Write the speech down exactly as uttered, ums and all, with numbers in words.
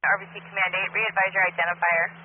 R B C Command eight, re-advise your identifier.